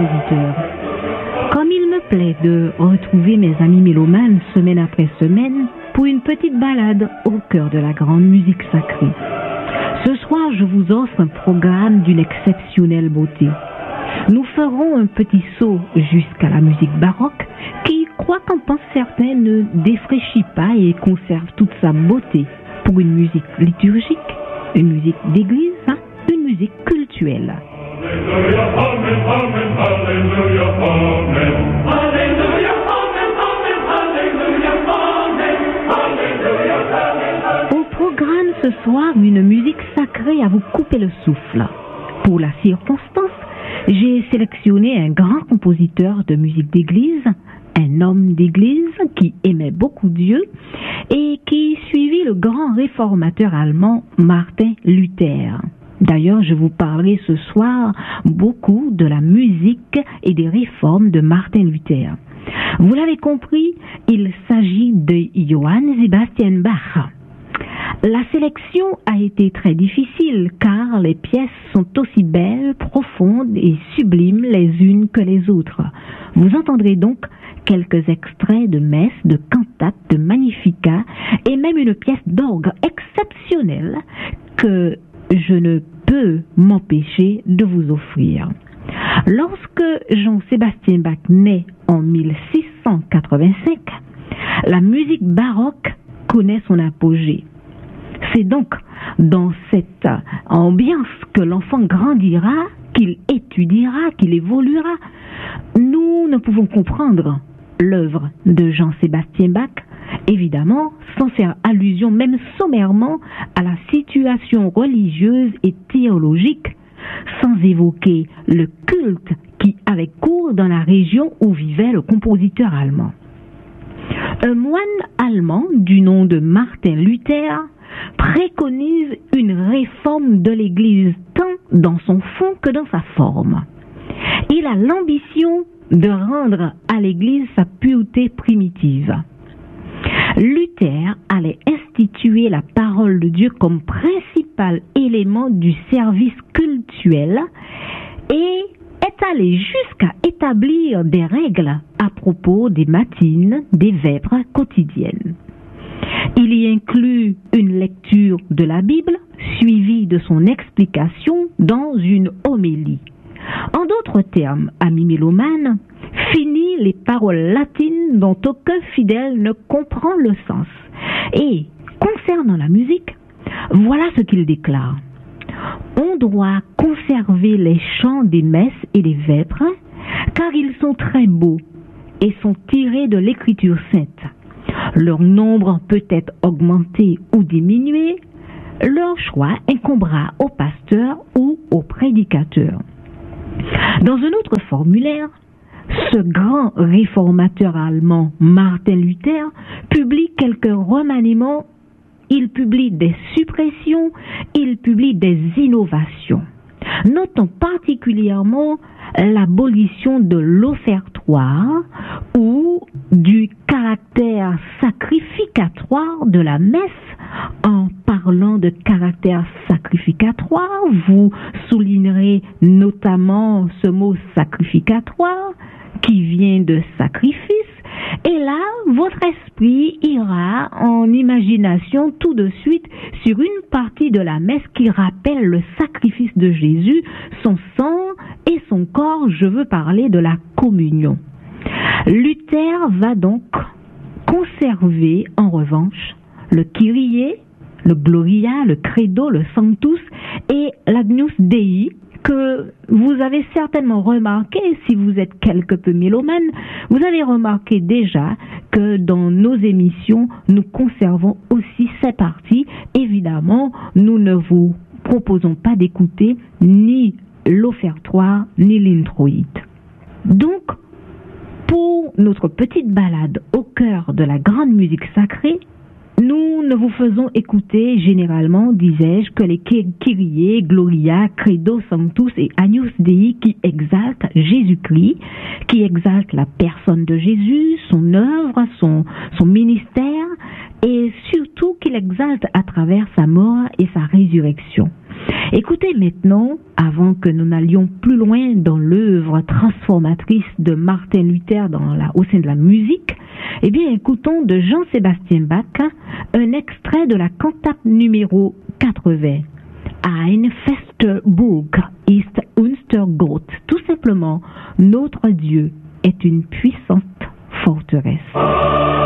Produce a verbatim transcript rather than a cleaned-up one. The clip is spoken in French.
auditeurs. Comme il me plaît de retrouver mes amis mélomanes semaine après semaine pour une petite balade au cœur de la grande musique sacrée. Ce soir, je vous offre un programme d'une exceptionnelle beauté. Nous ferons un petit saut jusqu'à la musique baroque qui, quoi qu'en pensent certains, ne défraîchit pas et conserve toute sa beauté pour une musique liturgique, une musique d'église, hein, une musique cultuelle. Alléluia, amen, amen, alléluia, amen. Alléluia, amen, amen, alléluia, amen. Alléluia, amen. Au programme ce soir, une musique sacrée à vous couper le souffle. Pour la circonstance, j'ai sélectionné un grand compositeur de musique d'église, un homme d'église qui aimait beaucoup Dieu et qui suivit le grand réformateur allemand Martin Luther. D'ailleurs, je vous parlerai ce soir beaucoup de la musique et des réformes de Martin Luther. Vous l'avez compris, il s'agit de Johann Sebastian Bach. La sélection a été très difficile car les pièces sont aussi belles, profondes et sublimes les unes que les autres. Vous entendrez donc quelques extraits de messes, de cantates, de magnificats et même une pièce d'orgue exceptionnelle que je ne peux m'empêcher de vous offrir. Lorsque Jean-Sébastien Bach naît en mille six cent quatre-vingt-cinq, la musique baroque connaît son apogée. C'est donc dans cette ambiance que l'enfant grandira, qu'il étudiera, qu'il évoluera. Nous ne pouvons comprendre l'œuvre de Jean-Sébastien Bach, évidemment, sans faire allusion même sommairement à la situation religieuse et théologique, sans évoquer le culte qui avait cours dans la région où vivait le compositeur allemand. Un moine allemand du nom de Martin Luther préconise une réforme de l'Église tant dans son fond que dans sa forme. Il a l'ambition de rendre à l'Église sa pureté primitive. Luther allait instituer la parole de Dieu comme principal élément du service cultuel et est allé jusqu'à établir des règles à propos des matines, des vêpres quotidiennes. Il y inclut une lecture de la Bible suivie de son explication dans une homélie. En d'autres termes, amis mélomanes, fini les paroles latines dont aucun fidèle ne comprend le sens. Et concernant la musique, voilà ce qu'il déclare. On doit conserver les chants des messes et des vêpres, car ils sont très beaux et sont tirés de l'Écriture sainte. Leur nombre peut être augmenté ou diminué, leur choix incombera au pasteur ou au prédicateur. Dans un autre formulaire, ce grand réformateur allemand, Martin Luther, publie quelques remaniements, il publie des suppressions, il publie des innovations. Notons particulièrement l'abolition de l'offertoire ou du caractère sacrificatoire de la messe. En parlant de caractère sacrificatoire, vous soulignerez notamment ce mot sacrificatoire qui vient de sacrifice. Et là, votre esprit ira en imagination tout de suite sur une partie de la messe qui rappelle le sacrifice de Jésus, son sang et son corps. Je veux parler de la communion. Luther va donc conserver en revanche le Kyrie, le Gloria, le Credo, le Sanctus et l'Agnus Dei, que vous avez certainement remarqué, si vous êtes quelque peu mélomane, vous avez remarqué déjà que dans nos émissions, nous conservons aussi ces parties. Évidemment, nous ne vous proposons pas d'écouter ni l'offertoire, ni l'introïde. Donc, pour notre petite balade au cœur de la grande musique sacrée, nous ne vous faisons écouter généralement, disais-je, que les Kyrie, Gloria, Credo, Sanctus et Agnus Dei qui exaltent Jésus-Christ, qui exaltent la personne de Jésus, son œuvre, son, son ministère et surtout qu'il exalte à travers sa mort et sa résurrection. Écoutez maintenant, avant que nous n'allions plus loin dans l'œuvre transformatrice de Martin Luther dans la, au sein de la musique, eh bien écoutons de Jean-Sébastien Bach un extrait de la cantate numéro quatre-vingts. Ein fester Burg ist unser Gott. Tout simplement, notre Dieu est une puissante forteresse.